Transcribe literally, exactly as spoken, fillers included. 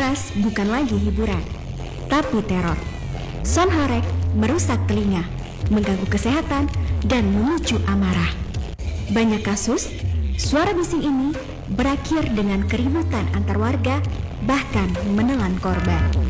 keras bukan lagi hiburan, tapi teror. Sound horeg merusak telinga, mengganggu kesehatan, dan memicu amarah. Banyak kasus, suara bising ini berakhir dengan keributan antar warga, bahkan menelan korban.